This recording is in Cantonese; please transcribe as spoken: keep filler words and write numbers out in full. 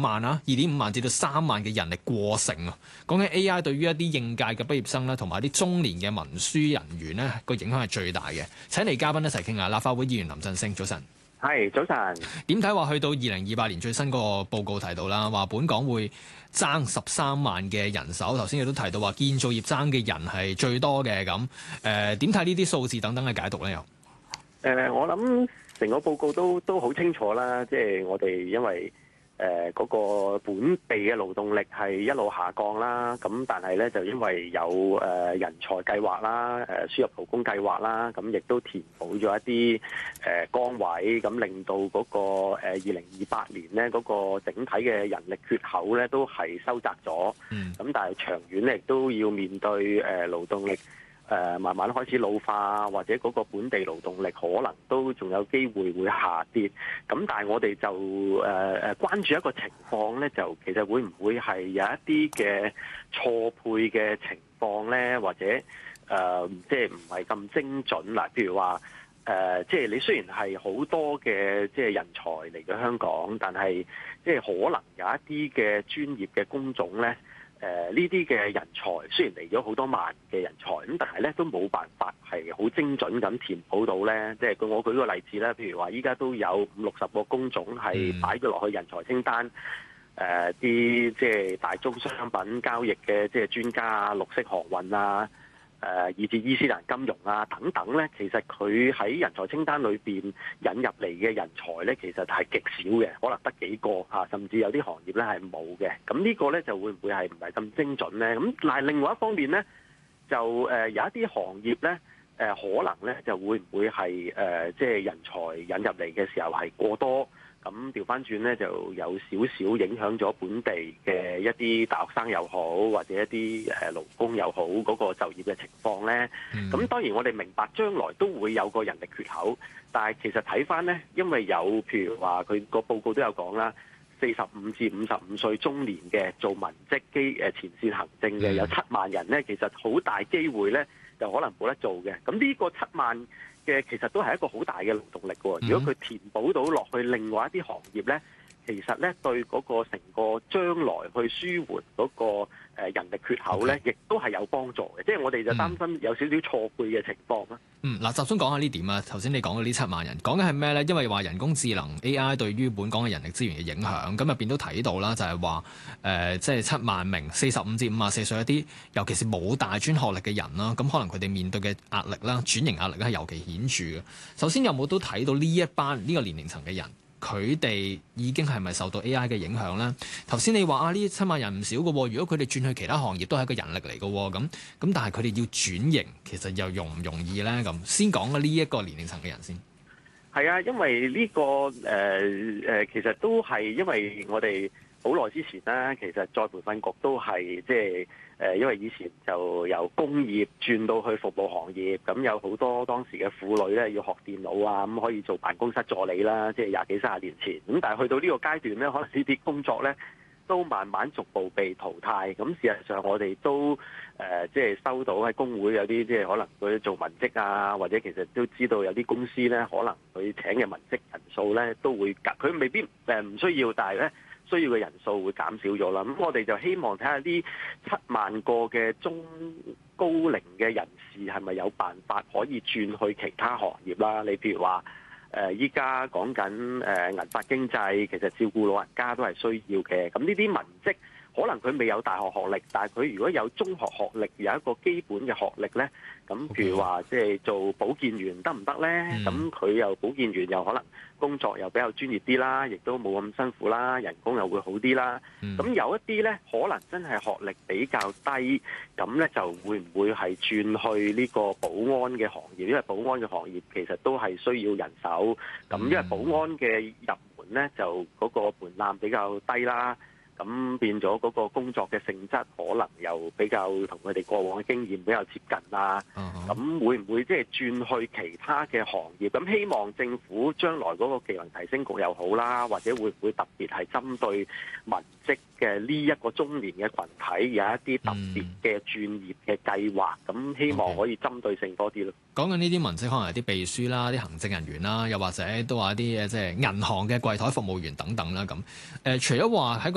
萬啦，二點五萬至到三萬嘅人力過剩啊。講緊 A I 對於一啲應屆嘅畢業生咧，同埋啲中年嘅文書人員咧，個影響係最大嘅。請嚟嘉賓一齊傾下。立法會議員林振昇，早晨。 係，早晨。 點睇話去到二零二八年最新嗰個報告提到啦，話本港會爭十三萬嘅人手。頭先亦都提到話建造業爭嘅人係最多嘅咁。誒點睇呢啲數字等等嘅解讀咧？又誒、 呃，我諗成個報告都都好清楚啦。即係我哋因為誒嗰、呃那個本地嘅勞動力係一路下降啦。咁但係咧就因為有誒、呃、人才計劃啦、誒、呃、輸入勞工計劃啦，咁亦都填補咗一啲誒、呃、崗位，咁令到嗰、那個誒二零二八年咧嗰、那個整體嘅人力缺口咧都係收窄咗。嗯。咁但係長遠咧亦都要面對誒、呃、勞動力。誒、呃、慢慢開始老化，或者嗰個本地勞動力可能都仲有機會會下跌。咁但係我哋就誒誒、呃、關注一個情況咧，就其實會唔會係有一啲嘅錯配嘅情況咧，或者誒、呃、即係唔係咁精準啦？譬如話誒、呃，即係你雖然係好多嘅即係人才嚟咗香港，但係即係可能有一啲嘅專業嘅工種咧。誒呢啲嘅人才雖然嚟咗好多萬嘅人才，咁但係咧都冇辦法係好精準咁填補到咧。即係我舉個例子咧，譬如話依家都有五六十個工種係擺咗落去人才清單，誒啲即係大宗商品交易嘅即係專家啊、綠色航運啊。誒，以至伊斯蘭金融啊等等咧，其實佢喺人才清單裏邊引入嚟嘅人才咧，其實係極少嘅，可能得幾個嚇，甚至有啲行業咧係冇嘅。咁呢個咧就會唔會係唔係咁精準咧？咁但係另外一方面咧，就誒有一啲行業咧，誒可能咧就會唔會係誒即係人才引入嚟嘅時候係過多。咁調翻轉咧，就有少少影響咗本地嘅一啲大學生又好，或者一啲誒勞工又好嗰個就業嘅情況咧。咁、嗯、當然我哋明白將來都會有個人力缺口，但係其實睇翻咧，因為有譬如話佢個報告都有講啦，四十五至五十五歲中年嘅做文職機誒前線行政嘅有七萬人咧，其實好大機會咧就可能冇得做嘅。咁呢個七萬嘅其實都係一個好大嘅勞動力喎。如果佢填補到落去另外一啲行業咧，其實咧對嗰個成個將來去舒緩嗰個人力缺口咧，亦都係有幫助嘅。即係我哋就擔心有少少錯配嘅情況啦。 嗯，嗱，集中講下呢點啊。頭先你講嘅呢七萬人，講嘅係咩咧？因為話人工智能 A I 對於本港嘅人力資源嘅影響，咁入邊都睇到啦，就係話誒，即係七萬名四十五至五十四歲一啲，尤其是冇大專學歷嘅人啦，咁可能佢哋面對嘅壓力啦、轉型壓力咧係尤其顯著嘅。首先有冇都睇到呢一班呢、呢個年齡層嘅人？佢哋已經係咪受到 A I 嘅影響呢？頭先你話啊，呢七萬人唔少嘅喎，如果佢哋轉去其他行業都係一個人力嚟嘅喎，咁咁但係佢哋要轉型，其實又容唔容易呢？咁先講嘅呢一個年齡層嘅人先。 係啊，因為呢、呢個誒誒、呃，其實都係因為我哋好耐之前咧，其實再培訓局都係即係。誒，因為以前就由工業轉到去服務行業，咁有好多當時嘅婦女咧要學電腦啊，咁可以做辦公室助理啦，即係廿幾三十年前。咁但係去到呢個階段咧，可能呢啲工作咧都慢慢逐步被淘汰。咁事實上我哋都誒即係收到喺工會有啲即係可能佢做文職啊，或者其實都知道有啲公司咧可能佢請嘅文職人數咧都會減，佢未必誒唔需要，但係咧，需要嘅人數會減少咗啦，咁我哋就希望睇下呢七萬個嘅中高齡嘅人士係咪有辦法可以轉去其他行業啦？你譬如話誒，依家講緊誒銀髮經濟，其實照顧老人家都係需要嘅。咁呢啲文職可能佢未有大學學歷，但係佢如果有中學學歷，有一個基本嘅學歷咧，咁譬如話即係做保健員得唔得咧？咁佢又保健員又可能工作又比較專業啲啦，亦都冇咁辛苦啦，人工又會好啲啦。咁、嗯、有一啲咧，可能真係學歷比較低，咁咧就會唔會係轉去呢個保安嘅行業？因為保安嘅行業其實都係需要人手。咁因為保安嘅入門咧，就嗰個門檻比較低啦。咁變咗嗰個工作嘅性質，可能又比較同佢哋過往嘅經驗比較接近啦。咁、uh-huh. 會唔會即係轉去其他嘅行業？咁希望政府將來嗰個技能提升局又好啦，或者會唔會特別係針對文職嘅呢一個中年嘅群體，有一啲特別嘅轉業嘅計劃？咁、mm. 希望可以針對性多啲咯。 講緊呢啲文職，可能係啲秘書啦、啲行政人員啦，又或者都話一啲即係銀行嘅櫃台服務員等等啦。咁誒、呃，除咗話喺